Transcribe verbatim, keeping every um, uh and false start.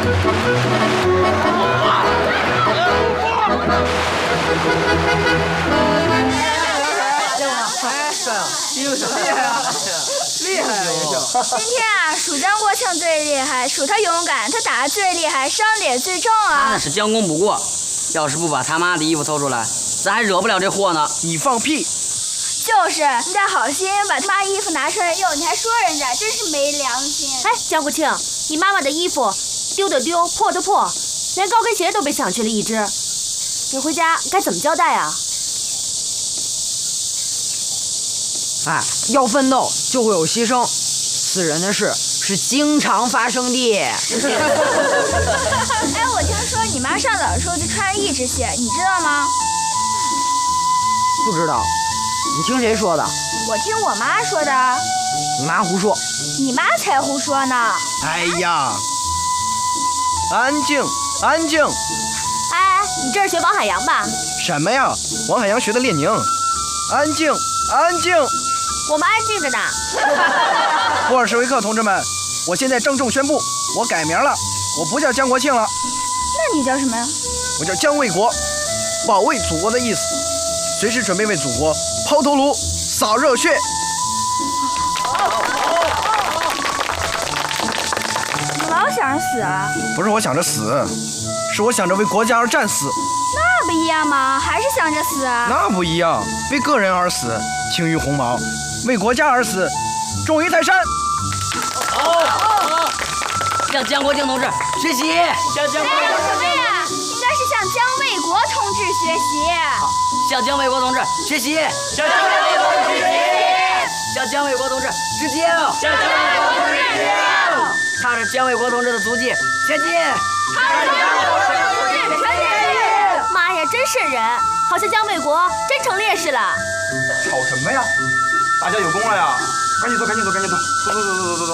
英雄厉害啊！厉害啊！英雄。 今天啊，蜀江国庆最厉害，数他勇敢，他打的最厉害，伤的也最重啊。 他那是将功补过，要是不把他妈的衣服偷出来，咱还惹不了这祸呢。 你放屁！ 就是你带好心把他妈衣服拿出来用，你还说人家，真是没良心。 哎，江国庆，你妈妈的衣服丢的丢，破的破，连高跟鞋都被抢去了一只，你回家该怎么交代啊？ 哎，要奋斗就会有牺牲，死人的事是经常发生的。 哎，我听说你妈上早的时候就穿一只鞋，你知道吗？ 不知道，你听谁说的？ 我听我妈说的。 你妈胡说。 你妈才胡说呢。 哎呀，安静，安静。 哎，你这是学王海洋吧？ 什么呀？王海洋学的列宁。安静，安静。 我们安静着呢。 布尔什维克同志们，我现在郑重宣布，我改名了，我不叫江国庆了。 那你叫什么呀？ 我叫江卫国，保卫祖国的意思，随时准备为祖国抛头颅、洒热血。 你老想着死啊？ 不是我想着死，是我想着为国家而战死。 那不一样吗？还是想着死啊？ 那不一样，为个人而死，轻于鸿毛；为国家而死，重于泰山。 好，向江国庆同志学习。向江国庆同志。 什么呀？应该是向江卫国同志学习。 向江卫国同志学习。向江卫国同志学习。向江卫国同志致敬。向江卫国同志致敬。踏着江卫国同志的足迹前进。踏着江卫国同志的足迹前进。 妈呀，真瘆人，好像江卫国真成烈士了。 吵什么呀？大家有功了呀！赶紧走，赶紧走，赶紧走，走走走走走走。